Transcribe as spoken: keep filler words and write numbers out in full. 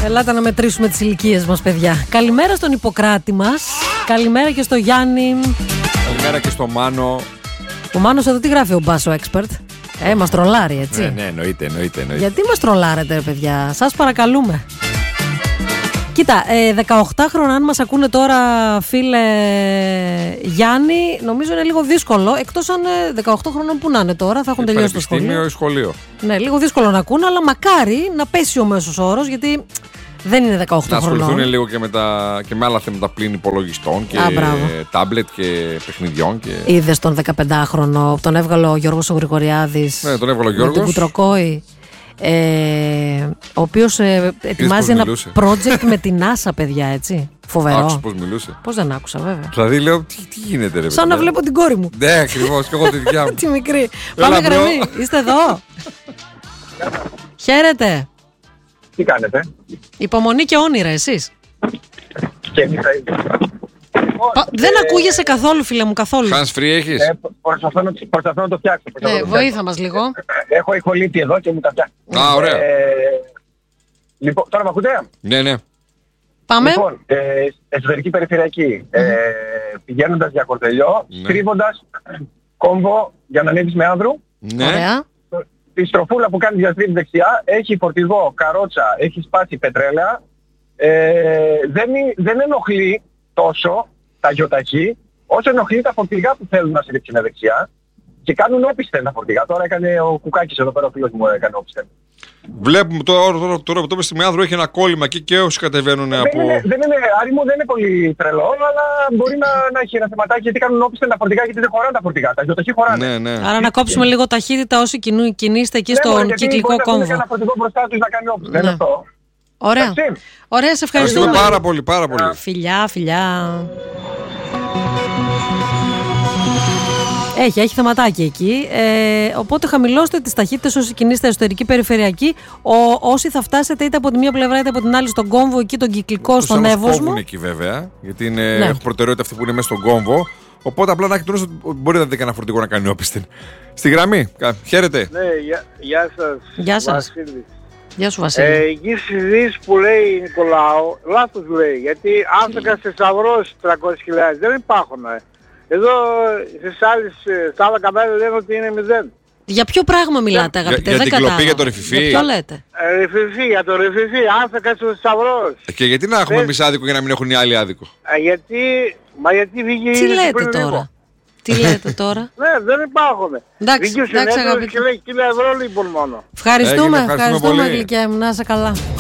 Ελάτε να μετρήσουμε τις ηλικίες μας, παιδιά. Καλημέρα στον Ιπποκράτη μας. Καλημέρα και στο Γιάννη. Καλημέρα και στο Μάνο. Ο Μάνος εδώ τι γράφει, ο Μπάσο Expert. Ε, μας τρολάρει, έτσι. Ναι, ναι, εννοείται, εννοείται, εννοείται. Γιατί μας τρολάρετε, ρε παιδιά, σας παρακαλούμε. Κοίτα, ε, δεκαοκτάχρονο αν μας ακούνε τώρα, φίλε Γιάννη, νομίζω είναι λίγο δύσκολο. Εκτός αν ε, δεκαοκτώ χρόνων που να είναι τώρα, θα έχουν τελειώσει το σχολείο. Πανεπιστήμιο ή σχολείο. Ναι, λίγο δύσκολο να ακούνε, αλλά μακάρι να πέσει ο μέσος όρος, γιατί δεν είναι δεκαοκτώ να χρονών. Να ασχοληθούν λίγο και με, τα, και με άλλα θέματα πλην υπολογιστών και τάμπλετ και παιχνιδιών. Και... Είδες τον δεκαπεντάχρονο, τον έβγαλε ο Γιώργος ο Γρηγοριάδης. Ναι, τον έβγαλε ο Γιώργος. Με τον Κουτροκόη. Ε, ο οποίος ε, ετοιμάζει ένα μιλούσε. project με την NASA, παιδιά, έτσι. Φοβερό. Άκουσα πώς μιλούσε. Πώς δεν άκουσα, βέβαια. Δηλαδή λέω, τι, τι γίνεται, ρε. Σαν παιδιά. να βλέπω την κόρη μου. Ναι, ακριβώς, και εγώ τη δικιά μου. Τη μικρή. Πάμε γραμμή. Είστε εδώ. Χαίρετε. Τι κάνετε? Υπομονή και όνειρα, εσείς. Και εμείς θα είμαστε. Δεν ακούγεσαι καθόλου, φίλε μου, καθόλου. Hands free έχεις? Ε, προσπαθώ, να, προσπαθώ να το φτιάξω. Ναι, βοήθα μας λίγο. Έχω ηχολήπτη εδώ και μου τα φτιάχνω. Α, ωραία. Ε, λοιπόν, τώρα με ακούτε? Ναι, ναι. Πάμε. Λοιπόν, ε, εσωτερική περιφερειακή. Ε, πηγαίνοντας για Κορτελιό, Ναι. στρίβοντας κόμβο για να ανέβεις με Άνδρου. Ναι. Ωραία. Τη στροφούλα που κάνει διαστρέφει δεξιά έχει φορτηγό, καρότσα, έχει σπάσει πετρέλαια. Ε, δεν, δεν ενοχλεί τόσο τα γιοταχή όσο ενοχλεί τα φορτηγά που θέλουν να σε ρίξουν δεξιά και κάνουν όπισθεν τα φορτηγά. Τώρα έκανε ο Κουκάκης εδώ πέρα, ο φίλος μου έκανε όπισθεν. Βλέπουμε τώρα, τώρα, τώρα που το είπες στη Μεάνδρου έχει ένα κόλλημα εκεί και όσοι κατεβαίνουν δεν από... Είναι, δεν είναι, Άρη μου, δεν είναι πολύ τρελό, αλλά μπορεί να, να έχει ένα θεματάκι γιατί κάνουν όπισθεν τα φορτηγά, γιατί δεν χωράνε τα φορτηγά. Τα γιοταχή χωράνε. Ναι, ναι. Άρα να κόψουμε λίγο ταχύτητα όσοι κινού, κινείστε εκεί Ναι, στον μωρέ, κυκλικό γιατί μπορεί κόμβο. να ένα φορτηγό μπροστά τους να κάνει όπισθεν. Ναι. Αυτό. Ωραία. Εντάξει. Ωραία, σε Ευχαριστούμε ευχαριστούμε. πάρα πολύ, πάρα πολύ. Φιλιά, φιλιά. Έχει, έχει θεματάκι εκεί. Ε, οπότε χαμηλώστε τις ταχύτητες όσοι κινείστε εσωτερική περιφερειακή. Ο, όσοι θα φτάσετε είτε από τη μία πλευρά είτε από την άλλη στον κόμβο, εκεί τον κυκλικό, στον Εύωσμο. Κόβουν εκεί βέβαια, γιατί είναι, Ναι. έχουν προτεραιότητα αυτοί που είναι μέσα στον κόμβο. Οπότε απλά να έχετε γνώση ότι μπορεί να δείτε κανένα φορτηγό να κάνει όπισθεν. Στη γραμμή, κα- χαίρετε. Ναι, γεια, γεια σας. Γεια σας. Βασίλης. Γεια σου, Βασίλη. Ε, εκεί στις ειδήσεις που λέει η Νικολάου, λάθος λέει, γιατί άνθρακα σε σταυρός τριακόσιες χιλιάδες, δεν υπάρχουν. Ε. Εδώ στις άλλες, ε, στα άλλα καμπέλα λένε ότι είναι μηδέν. Για ποιο πράγμα μιλάτε, αγαπητέ? για δεν την κλοπή, κατάλαβα. για το ρεφιφί. Για ποιο λέτε? Ε, ρεφιφί, για το ρεφιφί, άνθρακα στο σταυρός. Και γιατί να έχουμε Ε, εμείς άδικο και να μην έχουν οι άλλοι άδικο. Ε, γιατί, μα γιατί βγήκε η Τι είδηση λέτε πριν λίγο. τώρα? Τι λέτε τώρα? Ναι, δεν υπάρχουν. Εντάξει, Βγήκε ο εντάξει, συνέδριος αγαπητέ. και λέει χίλια ευρώ λοιπόν μόνο. Ευχαριστούμε, Έγινε, ευχαριστούμε ευχαριστούμε, πολύ. γλυκιά μου, να είσαι καλά.